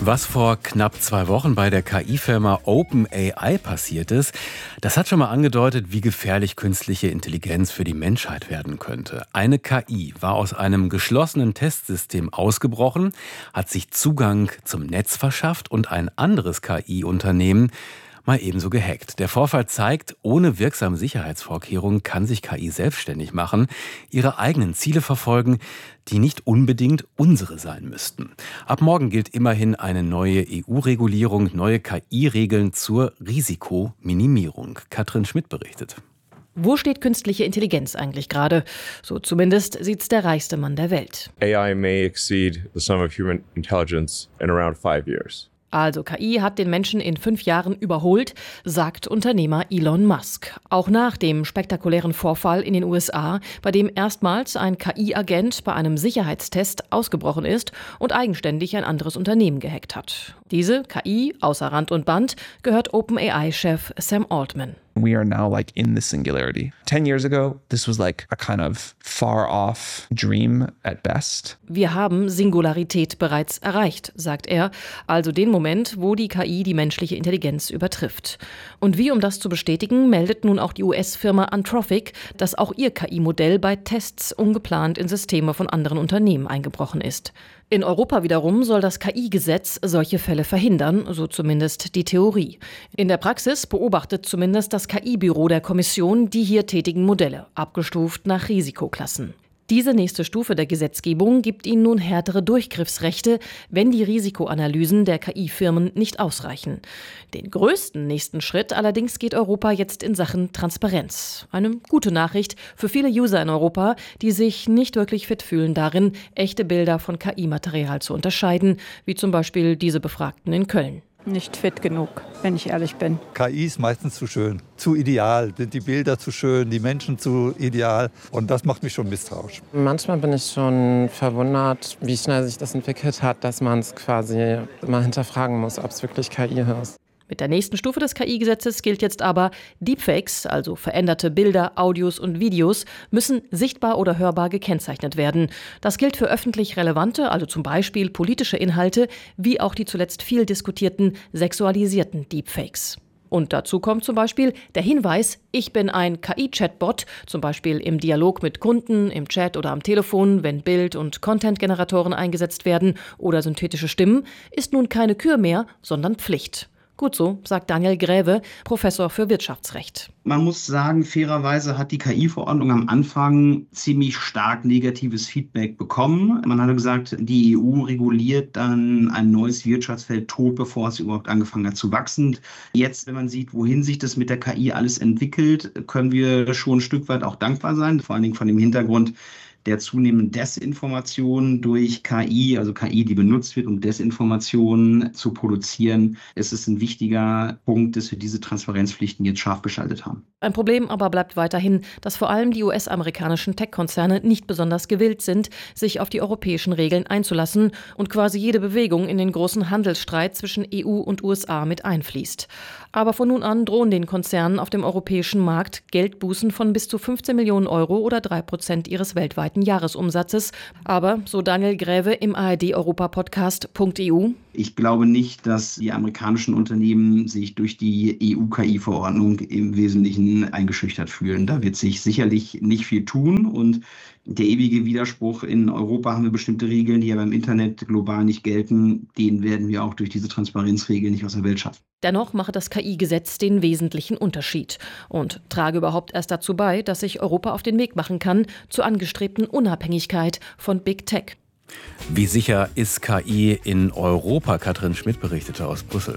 Was vor knapp 2 Wochen bei der KI-Firma OpenAI passiert ist, das hat schon mal angedeutet, wie gefährlich künstliche Intelligenz für die Menschheit werden könnte. Eine KI war aus einem geschlossenen Testsystem ausgebrochen, hat sich Zugang zum Netz verschafft und ein anderes KI-Unternehmen mal ebenso gehackt. Der Vorfall zeigt, ohne wirksame Sicherheitsvorkehrungen kann sich KI selbstständig machen, ihre eigenen Ziele verfolgen, die nicht unbedingt unsere sein müssten. Ab morgen gilt immerhin eine neue EU-Regulierung, neue KI-Regeln zur Risikominimierung. Katrin Schmidt berichtet. Wo steht künstliche Intelligenz eigentlich gerade? So zumindest sieht's der reichste Mann der Welt. AI may exceed the sum of human intelligence in around 5 years. Also KI hat den Menschen in 5 Jahren überholt, sagt Unternehmer Elon Musk. Auch nach dem spektakulären Vorfall in den USA, bei dem erstmals ein KI-Agent bei einem Sicherheitstest ausgebrochen ist und eigenständig ein anderes Unternehmen gehackt hat. Diese KI, außer Rand und Band, gehört OpenAI-Chef Sam Altman. We are now in the singularity. 10 years ago, this was a kind of far off dream at best. Wir haben Singularität bereits erreicht, sagt er, also den Moment, wo die KI die menschliche Intelligenz übertrifft. Und wie, um das zu bestätigen, meldet nun auch die US-Firma Anthropic, dass auch ihr KI-Modell bei Tests ungeplant in Systeme von anderen Unternehmen eingebrochen ist. In Europa wiederum soll das KI-Gesetz solche Fälle verhindern, so zumindest die Theorie. In der Praxis beobachtet zumindest das KI-Büro der Kommission die hier tätigen Modelle, abgestuft nach Risikoklassen. Diese nächste Stufe der Gesetzgebung gibt ihnen nun härtere Durchgriffsrechte, wenn die Risikoanalysen der KI-Firmen nicht ausreichen. Den größten nächsten Schritt allerdings geht Europa jetzt in Sachen Transparenz. Eine gute Nachricht für viele User in Europa, die sich nicht wirklich fit fühlen darin, echte Bilder von KI-Material zu unterscheiden, wie zum Beispiel diese Befragten in Köln. Nicht fit genug, wenn ich ehrlich bin. KI ist meistens zu schön, zu ideal. Sind die Bilder zu schön, die Menschen zu ideal. Und das macht mich schon misstrauisch. Manchmal bin ich schon verwundert, wie schnell sich das entwickelt hat, dass man es quasi mal hinterfragen muss, ob es wirklich KI ist. Mit der nächsten Stufe des KI-Gesetzes gilt jetzt aber, Deepfakes, also veränderte Bilder, Audios und Videos, müssen sichtbar oder hörbar gekennzeichnet werden. Das gilt für öffentlich relevante, also zum Beispiel politische Inhalte, wie auch die zuletzt viel diskutierten sexualisierten Deepfakes. Und dazu kommt zum Beispiel der Hinweis, ich bin ein KI-Chatbot, zum Beispiel im Dialog mit Kunden, im Chat oder am Telefon, wenn Bild- und Content-Generatoren eingesetzt werden oder synthetische Stimmen, ist nun keine Kür mehr, sondern Pflicht. Gut so, sagt Daniel Gräve, Professor für Wirtschaftsrecht. Man muss sagen, fairerweise hat die KI-Verordnung am Anfang ziemlich stark negatives Feedback bekommen. Man hatte gesagt, die EU reguliert dann ein neues Wirtschaftsfeld tot, bevor es überhaupt angefangen hat zu wachsen. Jetzt, wenn man sieht, wohin sich das mit der KI alles entwickelt, können wir schon ein Stück weit auch dankbar sein, vor allen Dingen von dem Hintergrund der zunehmenden Desinformation durch KI, also KI, die benutzt wird, um Desinformation zu produzieren. Es ist ein wichtiger Punkt, dass wir diese Transparenzpflichten jetzt scharf geschaltet haben. Ein Problem aber bleibt weiterhin, dass vor allem die US-amerikanischen Tech-Konzerne nicht besonders gewillt sind, sich auf die europäischen Regeln einzulassen und quasi jede Bewegung in den großen Handelsstreit zwischen EU und USA mit einfließt. Aber von nun an drohen den Konzernen auf dem europäischen Markt Geldbußen von bis zu 15 Millionen Euro oder 3% ihres weltweiten Jahresumsatzes. Aber, so Daniel Gräve im ARD-Europa-Podcast.eu: Ich glaube nicht, dass die amerikanischen Unternehmen sich durch die EU-KI-Verordnung im Wesentlichen eingeschüchtert fühlen. Da wird sich sicherlich nicht viel tun und der ewige Widerspruch, in Europa haben wir bestimmte Regeln, die aber im Internet global nicht gelten, den werden wir auch durch diese Transparenzregeln nicht aus der Welt schaffen. Dennoch mache das KI-Gesetz den wesentlichen Unterschied und trage überhaupt erst dazu bei, dass sich Europa auf den Weg machen kann zur angestrebten Unabhängigkeit von Big Tech. Wie sicher ist KI in Europa? Katrin Schmidt berichtete aus Brüssel.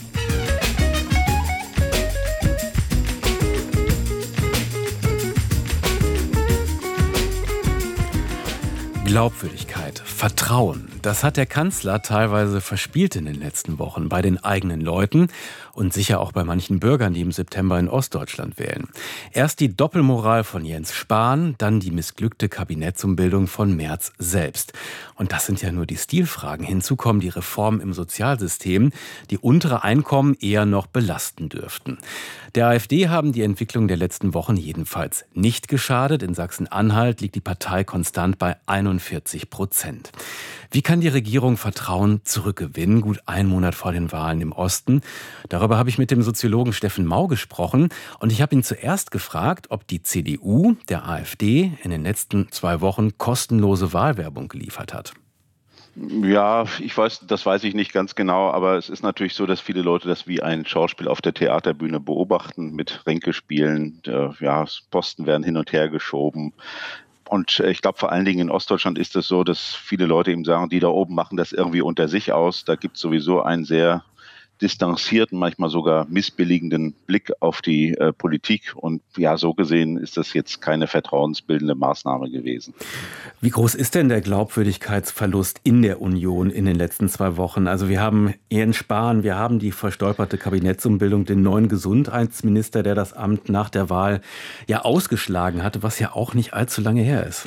Glaubwürdigkeit, Vertrauen, das hat der Kanzler teilweise verspielt in den letzten Wochen bei den eigenen Leuten und sicher auch bei manchen Bürgern, die im September in Ostdeutschland wählen. Erst die Doppelmoral von Jens Spahn, dann die missglückte Kabinettsumbildung von Merz selbst. Und das sind ja nur die Stilfragen. Hinzu kommen die Reformen im Sozialsystem, die untere Einkommen eher noch belasten dürften. Der AfD haben die Entwicklung der letzten Wochen jedenfalls nicht geschadet. In Sachsen-Anhalt liegt die Partei konstant bei 41%. Wie kann die Regierung Vertrauen zurückgewinnen, gut 1 Monat vor den Wahlen im Osten? Darüber habe ich mit dem Soziologen Steffen Mau gesprochen und ich habe ihn zuerst gefragt, ob die CDU der AfD in den letzten 2 Wochen kostenlose Wahlwerbung geliefert hat. Ja, das weiß ich nicht ganz genau, aber es ist natürlich so, dass viele Leute das wie ein Schauspiel auf der Theaterbühne beobachten mit Ränkespielen. Posten werden hin und her geschoben. Und ich glaube, vor allen Dingen in Ostdeutschland ist es so, dass viele Leute eben sagen, die da oben machen das irgendwie unter sich aus. Da gibt es sowieso einen sehr distanzierten, manchmal sogar missbilligenden Blick auf die Politik. Und ja, so gesehen ist das jetzt keine vertrauensbildende Maßnahme gewesen. Wie groß ist denn der Glaubwürdigkeitsverlust in der Union in den letzten 2 Wochen? Also wir haben Jens Spahn, wir haben die verstolperte Kabinettsumbildung, den neuen Gesundheitsminister, der das Amt nach der Wahl ja ausgeschlagen hatte, was ja auch nicht allzu lange her ist.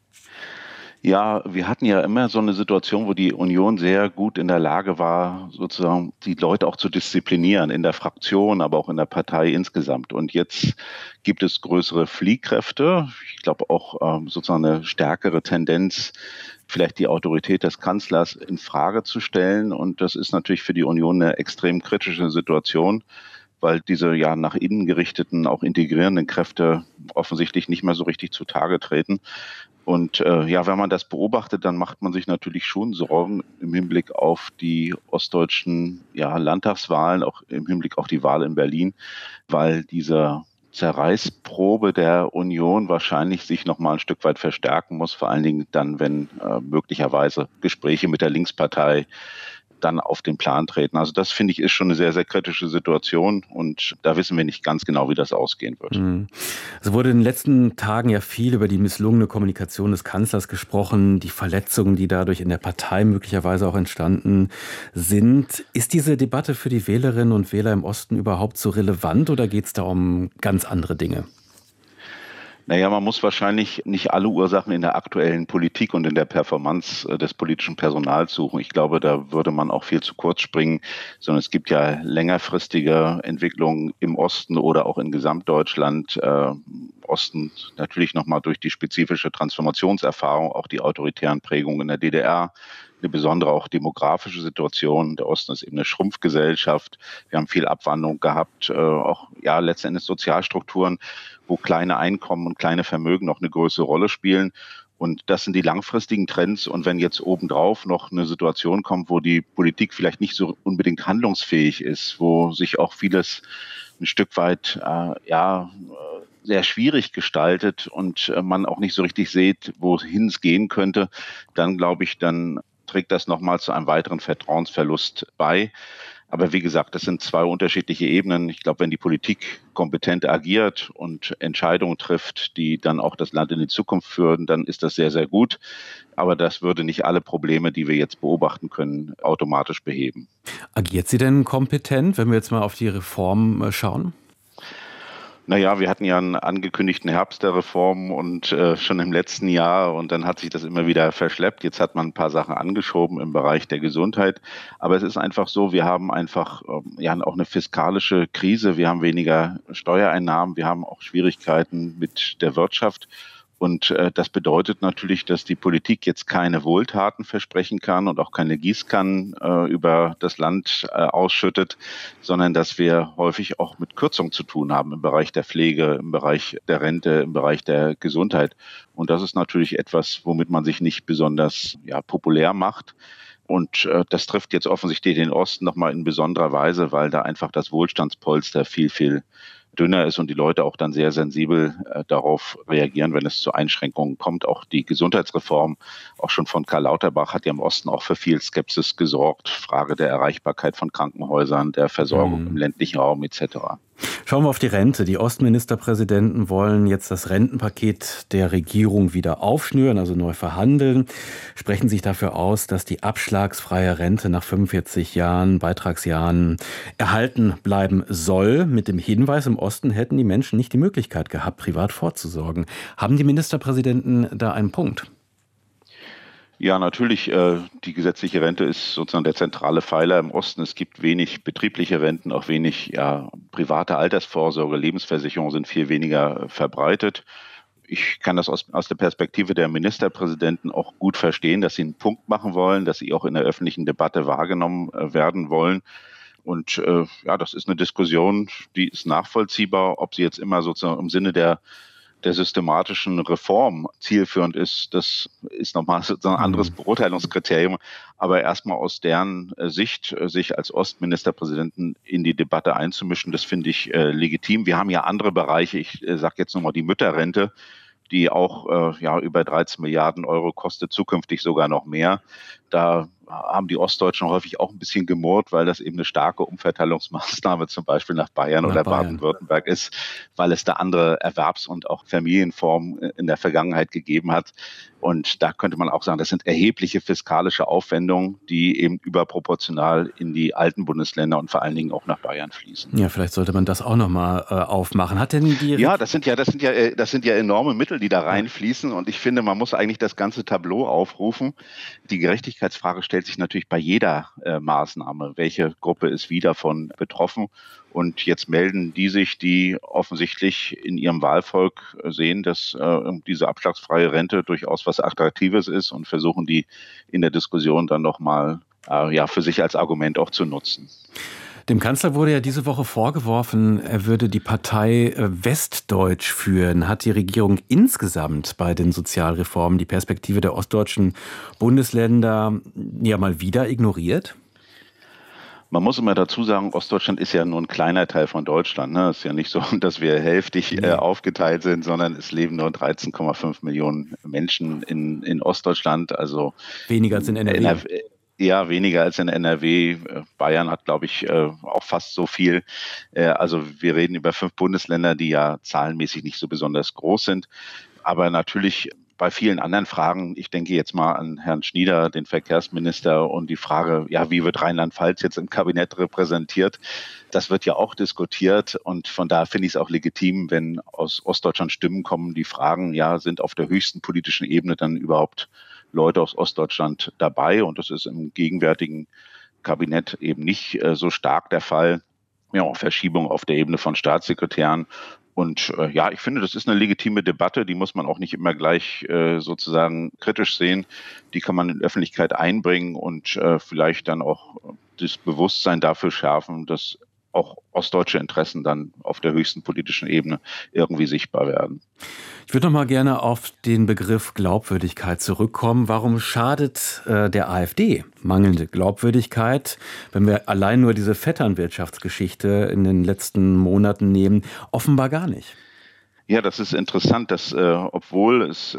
Ja, wir hatten ja immer so eine Situation, wo die Union sehr gut in der Lage war, sozusagen die Leute auch zu disziplinieren, in der Fraktion, aber auch in der Partei insgesamt. Und jetzt gibt es größere Fliehkräfte. Ich glaube auch sozusagen eine stärkere Tendenz, vielleicht die Autorität des Kanzlers in Frage zu stellen. Und das ist natürlich für die Union eine extrem kritische Situation, weil diese ja nach innen gerichteten, auch integrierenden Kräfte offensichtlich nicht mehr so richtig zutage treten. Und wenn man das beobachtet, dann macht man sich natürlich schon Sorgen im Hinblick auf die ostdeutschen Landtagswahlen, auch im Hinblick auf die Wahl in Berlin, weil diese Zerreißprobe der Union wahrscheinlich sich noch mal ein Stück weit verstärken muss, vor allen Dingen dann, wenn möglicherweise Gespräche mit der Linkspartei dann auf den Plan treten. Also das, finde ich, ist schon eine sehr, sehr kritische Situation und da wissen wir nicht ganz genau, wie das ausgehen wird. Es wurde in den letzten Tagen ja viel über die misslungene Kommunikation des Kanzlers gesprochen, die Verletzungen, die dadurch in der Partei möglicherweise auch entstanden sind. Ist diese Debatte für die Wählerinnen und Wähler im Osten überhaupt so relevant oder geht es da um ganz andere Dinge? Naja, man muss wahrscheinlich nicht alle Ursachen in der aktuellen Politik und in der Performance des politischen Personals suchen. Ich glaube, da würde man auch viel zu kurz springen, sondern es gibt ja längerfristige Entwicklungen im Osten oder auch in Gesamtdeutschland. Osten natürlich nochmal durch die spezifische Transformationserfahrung, auch die autoritären Prägungen in der DDR, eine besondere auch demografische Situation. Der Osten ist eben eine Schrumpfgesellschaft. Wir haben viel Abwanderung gehabt, auch letzten Endes Sozialstrukturen, wo kleine Einkommen und kleine Vermögen noch eine größere Rolle spielen. Und das sind die langfristigen Trends. Und wenn jetzt obendrauf noch eine Situation kommt, wo die Politik vielleicht nicht so unbedingt handlungsfähig ist, wo sich auch vieles ein Stück weit sehr schwierig gestaltet und man auch nicht so richtig sieht, wohin es gehen könnte, dann glaube ich, dann trägt das nochmal zu einem weiteren Vertrauensverlust bei. Aber wie gesagt, das sind 2 unterschiedliche Ebenen. Ich glaube, wenn die Politik kompetent agiert und Entscheidungen trifft, die dann auch das Land in die Zukunft führen, dann ist das sehr, sehr gut. Aber das würde nicht alle Probleme, die wir jetzt beobachten können, automatisch beheben. Agiert sie denn kompetent, wenn wir jetzt mal auf die Reform schauen? Naja, wir hatten ja einen angekündigten Herbst der Reform und schon im letzten Jahr und dann hat sich das immer wieder verschleppt. Jetzt hat man ein paar Sachen angeschoben im Bereich der Gesundheit. Aber es ist einfach so, wir haben einfach auch eine fiskalische Krise. Wir haben weniger Steuereinnahmen, wir haben auch Schwierigkeiten mit der Wirtschaft. Und das bedeutet natürlich, dass die Politik jetzt keine Wohltaten versprechen kann und auch keine Gießkannen über das Land ausschüttet, sondern dass wir häufig auch mit Kürzungen zu tun haben im Bereich der Pflege, im Bereich der Rente, im Bereich der Gesundheit. Und das ist natürlich etwas, womit man sich nicht besonders populär macht. Und das trifft jetzt offensichtlich den Osten nochmal in besonderer Weise, weil da einfach das Wohlstandspolster viel, viel dünner ist und die Leute auch dann sehr sensibel darauf reagieren, wenn es zu Einschränkungen kommt. Auch die Gesundheitsreform, auch schon von Karl Lauterbach, hat ja im Osten auch für viel Skepsis gesorgt. Frage der Erreichbarkeit von Krankenhäusern, der Versorgung im ländlichen Raum etc. Schauen wir auf die Rente. Die Ostministerpräsidenten wollen jetzt das Rentenpaket der Regierung wieder aufschnüren, also neu verhandeln, sprechen sich dafür aus, dass die abschlagsfreie Rente nach 45 Jahren, Beitragsjahren erhalten bleiben soll. Mit dem Hinweis, im Osten hätten die Menschen nicht die Möglichkeit gehabt, privat vorzusorgen. Haben die Ministerpräsidenten da einen Punkt? Ja, natürlich. Die gesetzliche Rente ist sozusagen der zentrale Pfeiler im Osten. Es gibt wenig betriebliche Renten, auch wenig private Altersvorsorge. Lebensversicherungen sind viel weniger verbreitet. ich kann das aus der Perspektive der Ministerpräsidenten auch gut verstehen, dass sie einen Punkt machen wollen, dass sie auch in der öffentlichen Debatte wahrgenommen werden wollen. Und ja, das ist eine Diskussion, die ist nachvollziehbar. Ob sie jetzt immer sozusagen im Sinne der systematischen Reform zielführend ist, das ist nochmal sozusagen ein anderes Beurteilungskriterium. Aber erstmal aus deren Sicht, sich als Ostministerpräsidenten in die Debatte einzumischen, das finde ich legitim. Wir haben ja andere Bereiche, ich sage jetzt nochmal die Mütterrente, die auch ja, über 13 Milliarden Euro kostet, zukünftig sogar noch mehr. Da haben die Ostdeutschen häufig auch ein bisschen gemurrt, weil das eben eine starke Umverteilungsmaßnahme zum Beispiel nach Bayern oder Baden-Württemberg ist, weil es da andere Erwerbs- und auch Familienformen in der Vergangenheit gegeben hat. Und da könnte man auch sagen, das sind erhebliche fiskalische Aufwendungen, die eben überproportional in die alten Bundesländer und vor allen Dingen auch nach Bayern fließen. Ja, vielleicht sollte man das auch nochmal aufmachen. Hat denn die Ja, das sind ja enorme Mittel, die da reinfließen. Und ich finde, man muss eigentlich das ganze Tableau aufrufen. Die Gerechtigkeitsfrage stellt sich natürlich bei jeder Maßnahme. Welche Gruppe ist wie davon betroffen? Und jetzt melden die sich, die offensichtlich in ihrem Wahlvolk sehen, dass diese abschlagsfreie Rente durchaus was Attraktives ist und versuchen die in der Diskussion dann nochmal ja, für sich als Argument auch zu nutzen. Dem Kanzler wurde ja diese Woche vorgeworfen, er würde die Partei Westdeutsch führen. Hat die Regierung insgesamt bei den Sozialreformen die Perspektive der ostdeutschen Bundesländer ja mal wieder ignoriert? Man muss immer dazu sagen, Ostdeutschland ist ja nur ein kleiner Teil von Deutschland. Ne? Es ist ja nicht so, dass wir hälftig aufgeteilt sind, sondern es leben nur 13,5 Millionen Menschen in Ostdeutschland. Also weniger als in NRW. Ja, weniger als in NRW. Bayern hat, glaube ich, auch fast so viel. Also wir reden über 5 Bundesländer, die ja zahlenmäßig nicht so besonders groß sind. Aber natürlich bei vielen anderen Fragen, ich denke jetzt mal an Herrn Schnieder, den Verkehrsminister, und die Frage, ja, wie wird Rheinland-Pfalz jetzt im Kabinett repräsentiert? Das wird ja auch diskutiert und von daher finde ich es auch legitim, wenn aus Ostdeutschland Stimmen kommen, die fragen, ja, sind auf der höchsten politischen Ebene dann überhaupt Leute aus Ostdeutschland dabei? Und das ist im gegenwärtigen Kabinett eben nicht so stark der Fall. Ja, Verschiebung auf der Ebene von Staatssekretären. Und ja, ich finde, das ist eine legitime Debatte, die muss man auch nicht immer gleich sozusagen kritisch sehen. Die kann man in die Öffentlichkeit einbringen und vielleicht dann auch das Bewusstsein dafür schärfen, dass auch ostdeutsche Interessen dann auf der höchsten politischen Ebene irgendwie sichtbar werden. Ich würde noch mal gerne auf den Begriff Glaubwürdigkeit zurückkommen. Warum schadet der AfD mangelnde Glaubwürdigkeit, wenn wir allein nur diese Vetternwirtschaftsgeschichte in den letzten Monaten nehmen? Offenbar gar nicht. Ja, das ist interessant, dass obwohl es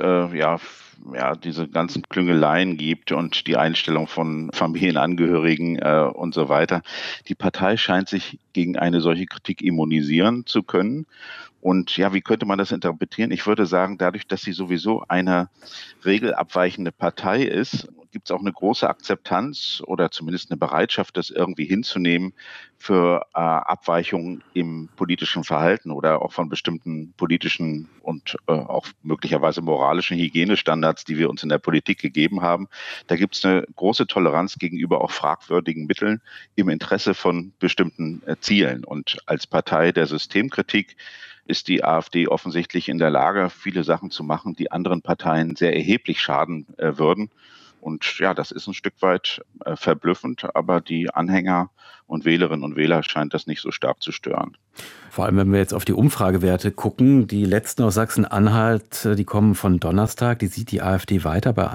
diese ganzen Klüngeleien gibt und die Einstellung von Familienangehörigen und so weiter, die Partei scheint sich gegen eine solche Kritik immunisieren zu können. Und ja, wie könnte man das interpretieren? Ich würde sagen, dadurch, dass sie sowieso eine regelabweichende Partei ist, gibt es auch eine große Akzeptanz oder zumindest eine Bereitschaft, das irgendwie hinzunehmen für Abweichungen im politischen Verhalten oder auch von bestimmten politischen und auch möglicherweise moralischen Hygienestandards, die wir uns in der Politik gegeben haben. Da gibt es eine große Toleranz gegenüber auch fragwürdigen Mitteln im Interesse von bestimmten Zielen. Und als Partei der Systemkritik ist die AfD offensichtlich in der Lage, viele Sachen zu machen, die anderen Parteien sehr erheblich schaden würden. Und ja, das ist ein Stück weit verblüffend, aber die Anhänger und Wählerinnen und Wähler scheint das nicht so stark zu stören. Vor allem, wenn wir jetzt auf die Umfragewerte gucken, die letzten aus Sachsen-Anhalt, die kommen von Donnerstag, die sieht die AfD weiter bei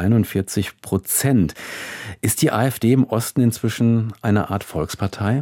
41%. Ist die AfD im Osten inzwischen eine Art Volkspartei?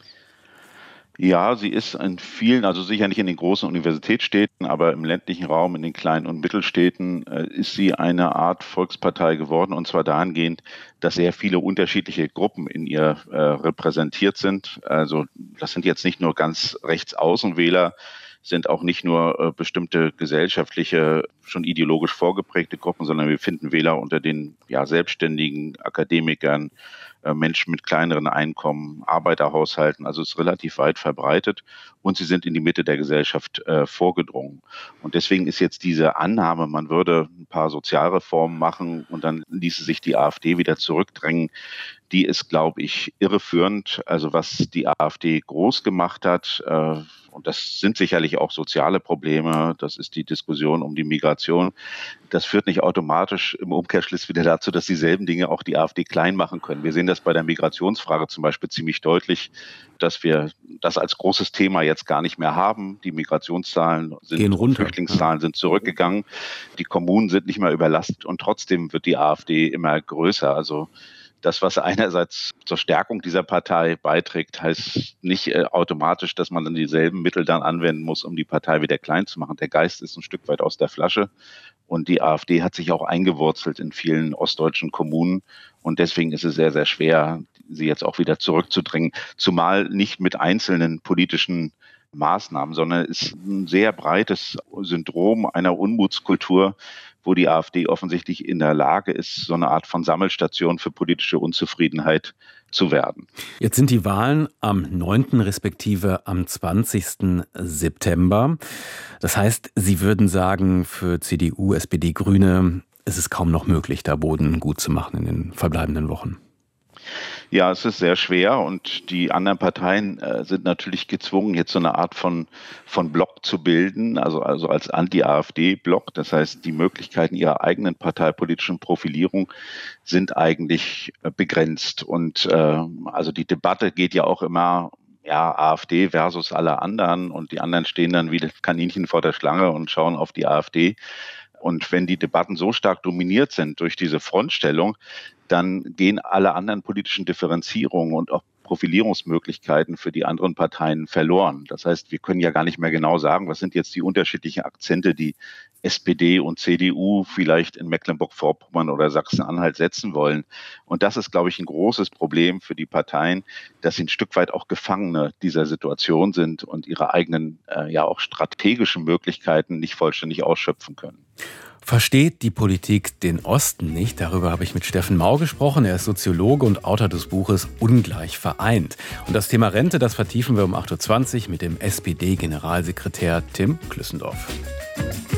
Ja, sie ist in vielen, also sicher nicht in den großen Universitätsstädten, aber im ländlichen Raum, in den kleinen und Mittelstädten ist sie eine Art Volkspartei geworden. Und zwar dahingehend, dass sehr viele unterschiedliche Gruppen in ihr repräsentiert sind. Also das sind jetzt nicht nur ganz Rechtsaußenwähler, sind auch nicht nur bestimmte gesellschaftliche, schon ideologisch vorgeprägte Gruppen, sondern wir finden Wähler unter den Selbstständigen, Akademikern, Menschen mit kleineren Einkommen, Arbeiterhaushalten. Also es ist relativ weit verbreitet und sie sind in die Mitte der Gesellschaft vorgedrungen. Und deswegen ist jetzt diese Annahme, man würde ein paar Sozialreformen machen und dann ließe sich die AfD wieder zurückdrängen, die ist, glaube ich, irreführend. Also was die AfD groß gemacht hat, und das sind sicherlich auch soziale Probleme, das ist die Diskussion um die Migration, das führt nicht automatisch im Umkehrschluss wieder dazu, dass dieselben Dinge auch die AfD klein machen können. Wir sehen das bei der Migrationsfrage zum Beispiel ziemlich deutlich, dass wir das als großes Thema jetzt gar nicht mehr haben. Die Migrationszahlen Gehen runter. Flüchtlingszahlen sind zurückgegangen, die Kommunen sind nicht mehr überlastet und trotzdem wird die AfD immer größer. Also das, was einerseits zur Stärkung dieser Partei beiträgt, heißt nicht automatisch, dass man dann dieselben Mittel dann anwenden muss, um die Partei wieder klein zu machen. Der Geist ist ein Stück weit aus der Flasche und die AfD hat sich auch eingewurzelt in vielen ostdeutschen Kommunen und deswegen ist es sehr, sehr schwer, sie jetzt auch wieder zurückzudrängen, zumal nicht mit einzelnen politischen Maßnahmen, sondern es ist ein sehr breites Syndrom einer Unmutskultur, wo die AfD offensichtlich in der Lage ist, so eine Art von Sammelstation für politische Unzufriedenheit zu werden. Jetzt sind die Wahlen am 9. respektive am 20. September. Das heißt, Sie würden sagen, für CDU, SPD, Grüne ist es kaum noch möglich, da Boden gut zu machen in den verbleibenden Wochen. Ja, es ist sehr schwer und die anderen Parteien sind natürlich gezwungen, jetzt so eine Art von Block zu bilden, also als Anti-AfD-Block. Das heißt, die Möglichkeiten ihrer eigenen parteipolitischen Profilierung sind eigentlich begrenzt. Und also die Debatte geht ja auch immer AfD versus alle anderen und die anderen stehen dann wie das Kaninchen vor der Schlange und schauen auf die AfD. Und wenn die Debatten so stark dominiert sind durch diese Frontstellung, dann gehen alle anderen politischen Differenzierungen und auch Profilierungsmöglichkeiten für die anderen Parteien verloren. Das heißt, wir können ja gar nicht mehr genau sagen, was sind jetzt die unterschiedlichen Akzente, die SPD und CDU vielleicht in Mecklenburg-Vorpommern oder Sachsen-Anhalt setzen wollen. Und das ist, glaube ich, ein großes Problem für die Parteien, dass sie ein Stück weit auch Gefangene dieser Situation sind und ihre eigenen, auch strategischen Möglichkeiten nicht vollständig ausschöpfen können. Versteht die Politik den Osten nicht? Darüber habe ich mit Steffen Mau gesprochen. Er ist Soziologe und Autor des Buches Ungleich vereint. Und das Thema Rente, das vertiefen wir um 8.20 Uhr mit dem SPD-Generalsekretär Tim Klüssendorf.